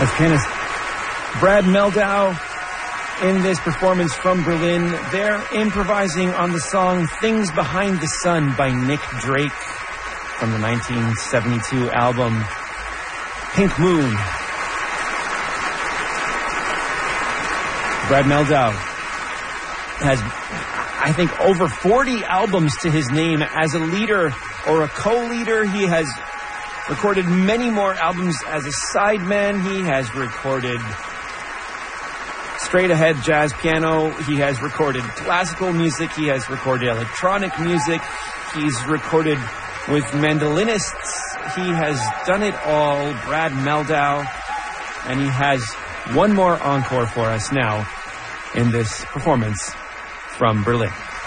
As pianist Brad Mehldau in this performance from Berlin. They're improvising on the song Things Behind the Sun by Nick Drake from the 1972 album Pink Moon. Brad Mehldau has, I think, over 40 albums to his name as a leader or a co-leader. He has recorded many more albums as a sideman. He has recorded straight ahead jazz piano. He has recorded classical music. He has recorded electronic music. He's recorded with mandolinists. He has done it all, Brad Mehldau. And he has one more encore for us now in this performance from Berlin.